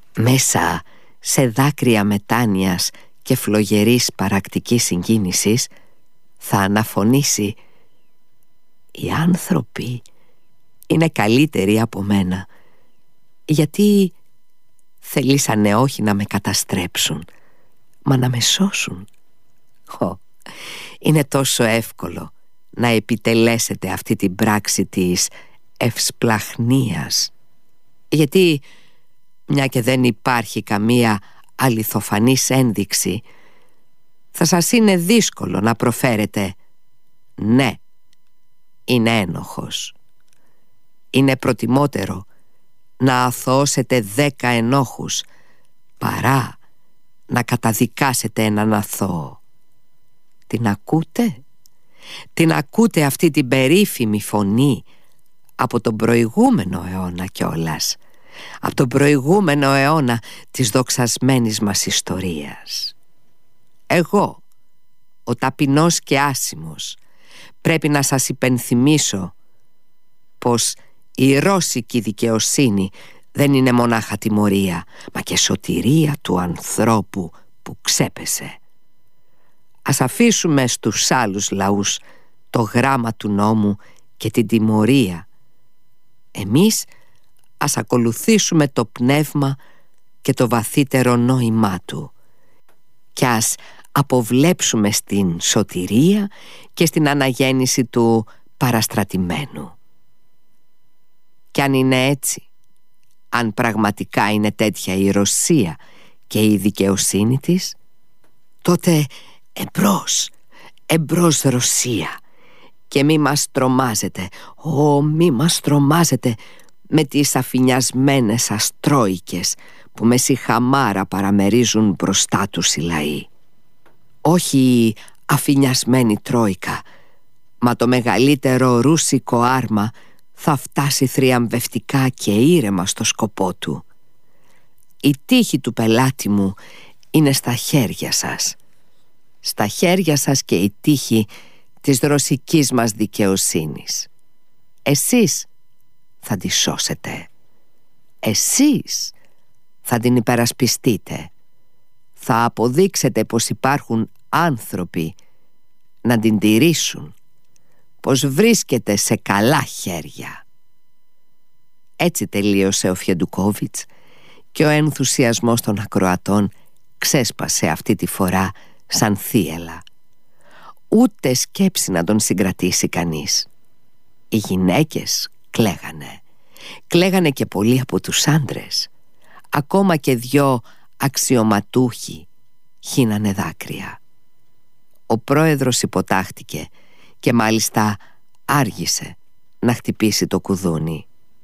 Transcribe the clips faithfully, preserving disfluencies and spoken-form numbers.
Μέσα σε δάκρυα μετάνοιας και φλογερής παρακτικής συγκίνησης θα αναφωνήσει: οι άνθρωποι είναι καλύτεροι από μένα, γιατί θελήσανε όχι να με καταστρέψουν, μα να με σώσουν. Ω, είναι τόσο εύκολο να επιτελέσετε αυτή την πράξη της ευσπλαχνίας, γιατί μια και δεν υπάρχει καμία αληθοφανής ένδειξη, θα σας είναι δύσκολο να προφέρετε «ναι, είναι ένοχος». Είναι προτιμότερο να αθωώσετε δέκα ενόχους παρά να καταδικάσετε έναν αθώο. Την ακούτε? Την ακούτε αυτή την περίφημη φωνή από τον προηγούμενο αιώνα κιόλας, από τον προηγούμενο αιώνα της δοξασμένης μας ιστορίας. Εγώ, ο ταπεινός και άσημος, πρέπει να σας υπενθυμίσω πως η ρώσικη δικαιοσύνη δεν είναι μονάχα τιμωρία, μα και σωτηρία του ανθρώπου που ξέπεσε. Ας αφήσουμε στους άλλους λαούς το γράμμα του νόμου και την τιμωρία. Εμείς ας ακολουθήσουμε το πνεύμα και το βαθύτερο νόημά του και ας αποβλέψουμε στην σωτηρία και στην αναγέννηση του παραστρατημένου. Κι αν είναι έτσι, αν πραγματικά είναι τέτοια η Ρωσία και η δικαιοσύνη της, τότε εμπρός, εμπρός Ρωσία, και μη μας τρομάζετε, ω μη μας τρομάζετε με τις αφηνιασμένες σας τρόικες που με σιχαμάρα παραμερίζουν μπροστά τους οι λαοί. Όχι η αφηνιασμένη τρόικα, μα το μεγαλύτερο ρούσικο άρμα θα φτάσει θριαμβευτικά και ήρεμα στο σκοπό του. Η τύχη του πελάτη μου είναι στα χέρια σας. Στα χέρια σας και η τύχη της ρωσικής μας δικαιοσύνης. Εσείς θα τη σώσετε. Εσείς θα την υπερασπιστείτε. Θα αποδείξετε πως υπάρχουν άνθρωποι να την τηρήσουν, πως βρίσκεται σε καλά χέρια. Έτσι τελείωσε ο Φιεντουκόβιτς και ο ενθουσιασμός των ακροατών ξέσπασε αυτή τη φορά σαν θύελλα. Ούτε σκέψη να τον συγκρατήσει κανείς. Οι γυναίκες κλαίγανε. Κλαίγανε και πολλοί από τους άντρες. Ακόμα και δυο αξιωματούχοι χύνανε δάκρυα. Ο πρόεδρος υποτάχτηκε και μάλιστα άργησε να χτυπήσει το κουδούνι.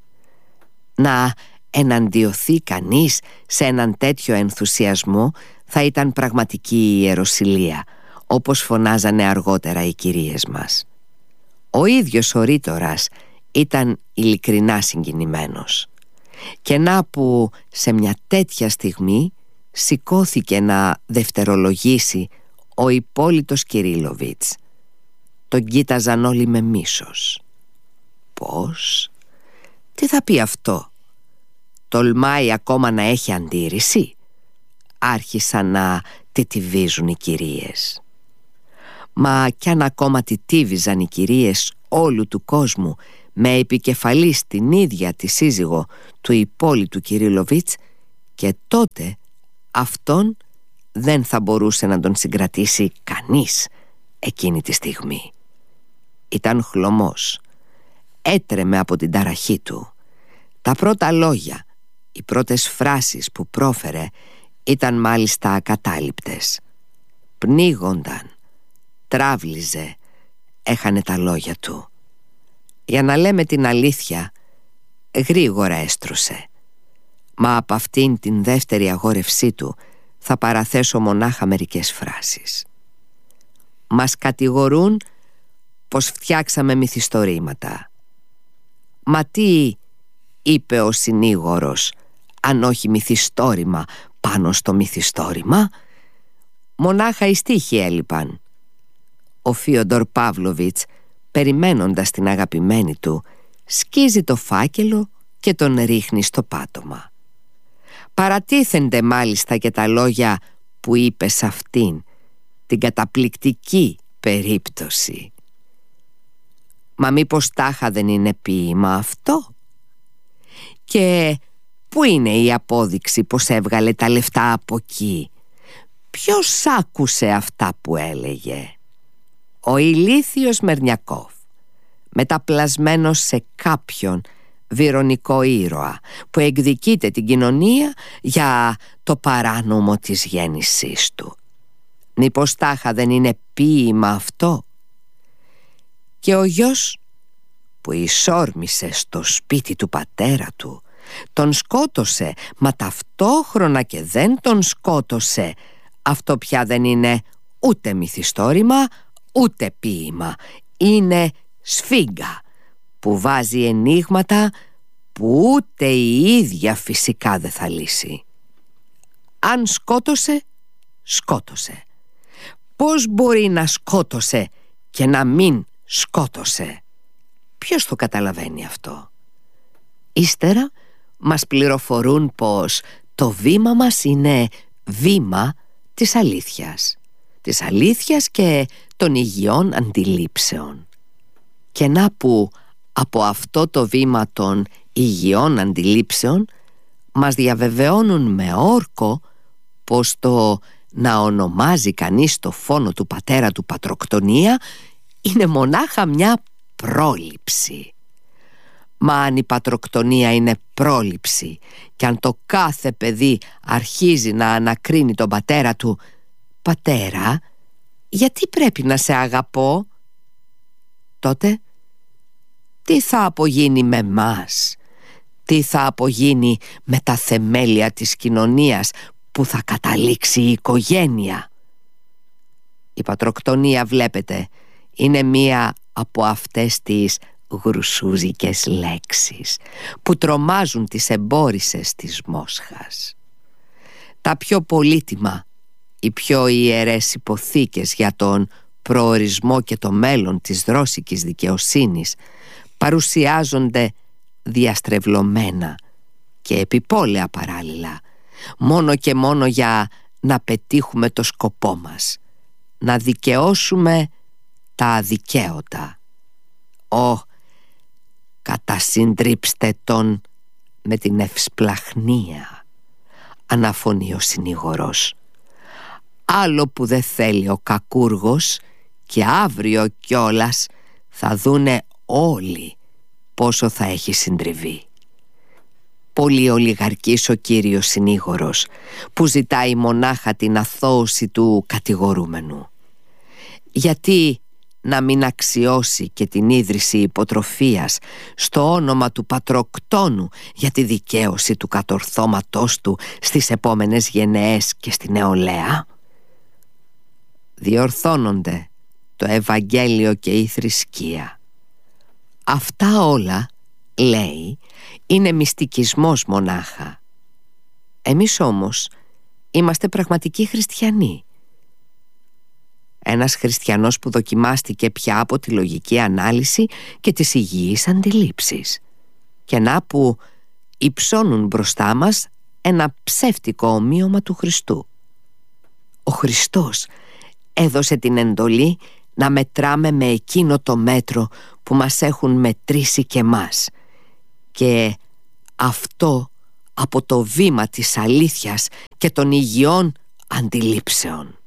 Να εναντιωθεί κανείς σε έναν τέτοιο ενθουσιασμό θα ήταν πραγματική ιεροσυλία, όπως φωνάζανε αργότερα οι κυρίες μας. Ο ίδιος ο ρήτορας ήταν ειλικρινά συγκινημένος. Και να που σε μια τέτοια στιγμή σηκώθηκε να δευτερολογήσει ο Ιππόλιτος Κυρίλοβιτς. Τον κοίταζαν όλοι με μίσος. Πώς? Τι θα πει αυτό? Τολμάει ακόμα να έχει αντίρρηση? Άρχισαν να τιτιβίζουν οι κυρίες. Μα κι αν ακόμα τιτίβιζαν οι κυρίες όλου του κόσμου με επικεφαλής την ίδια τη σύζυγο του Ιππόλιτου Κυρίλοβιτς, και τότε αυτόν δεν θα μπορούσε να τον συγκρατήσει κανείς εκείνη τη στιγμή. Ήταν χλωμός. Έτρεμε από την ταραχή του. Τα πρώτα λόγια, οι πρώτες φράσεις που πρόφερε ήταν μάλιστα ακατάληπτες. Πνίγονταν, τράβλιζε, έχανε τα λόγια του. Για να λέμε την αλήθεια, γρήγορα έστρωσε. Μα από αυτήν την δεύτερη αγόρευσή του θα παραθέσω μονάχα μερικές φράσεις. Μας κατηγορούν πως φτιάξαμε μυθιστορήματα. Μα τι είπε ο συνήγορος, αν όχι μυθιστόρημα πάνω στο μυθιστόρημα? Μονάχα οι στίχοι έλειπαν. Ο Φίοντορ Παύλοβιτς, περιμένοντας την αγαπημένη του, σκίζει το φάκελο και τον ρίχνει στο πάτωμα. Παρατίθενται μάλιστα και τα λόγια που είπε σε αυτήν την καταπληκτική περίπτωση. Μα μήπως τάχα δεν είναι ποίημα αυτό? Και πού είναι η απόδειξη πως έβγαλε τα λεφτά από εκεί? Ποιος άκουσε αυτά που έλεγε? Ο ηλίθιος Μερνιακόφ, μεταπλασμένος σε κάποιον βυρωνικό ήρωα που εκδικείται την κοινωνία για το παράνομο της γέννησής του. Μήπως τάχα δεν είναι ποίημα αυτό? Και ο γιος που εισόρμησε στο σπίτι του πατέρα του, τον σκότωσε, μα ταυτόχρονα και δεν τον σκότωσε. Αυτό πια δεν είναι ούτε μυθιστόρημα, ούτε ποίημα. Είναι σφίγγα που βάζει ενίγματα που ούτε η ίδια φυσικά δεν θα λύσει. Αν σκότωσε, σκότωσε. Πώς μπορεί να σκότωσε και να μην σκότωσε? Ποιος το καταλαβαίνει αυτό? Ύστερα μας πληροφορούν πως το βήμα μας είναι βήμα της αλήθειας. Της αλήθειας και των υγιών αντιλήψεων. Και να που από αυτό το βήμα των υγιών αντιλήψεων μας διαβεβαιώνουν με όρκο πως το να ονομάζει κανείς το φόνο του πατέρα του πατροκτονία είναι μονάχα μια πρόληψη. Μα αν η πατροκτονία είναι πρόληψη και αν το κάθε παιδί αρχίζει να ανακρίνει τον πατέρα του, «Πατέρα, γιατί πρέπει να σε αγαπώ?» τότε τι θα απογίνει με μας? Τι θα απογίνει με τα θεμέλια της κοινωνίας που θα καταλήξει η οικογένεια? Η πατροκτονία, βλέπετε, είναι μία από αυτές τις γρουσούζικες λέξεις που τρομάζουν τις εμπόρισσες της Μόσχας. Τα πιο πολύτιμα, οι πιο ιερές υποθήκες για τον προορισμό και το μέλλον της δρόσικης δικαιοσύνης παρουσιάζονται διαστρεβλωμένα και επιπόλαια παράλληλα, μόνο και μόνο για να πετύχουμε το σκοπό μας, να δικαιώσουμε τα αδικαίωτα. Ω, κατασυντρίψτε τον με την ευσπλαχνία, αναφωνεί ο συνήγορος. Άλλο που δεν θέλει ο κακούργος, και αύριο κιόλας θα δούνε όλοι πόσο θα έχει συντριβεί. Πολύ ολιγαρκής ο κύριος συνήγορος που ζητάει μονάχα την αθώωση του κατηγορούμενου. Γιατί να μην αξιώσει και την ίδρυση υποτροφίας στο όνομα του πατροκτόνου για τη δικαίωση του κατορθώματός του στις επόμενες γενναίες και στη νεολαία? Διορθώνονται το Ευαγγέλιο και η θρησκεία. Αυτά όλα, λέει, είναι μυστικισμός μονάχα. Εμείς όμως είμαστε πραγματικοί χριστιανοί. Ένας χριστιανός που δοκιμάστηκε πια από τη λογική ανάλυση και τις υγιείς αντιλήψεις. Και να που υψώνουν μπροστά μας ένα ψεύτικο ομοίωμα του Χριστού. Ο Χριστός έδωσε την εντολή να μετράμε με εκείνο το μέτρο που μας έχουν μετρήσει και μας, και αυτό από το βήμα της αλήθειας και των υγιών αντιλήψεων.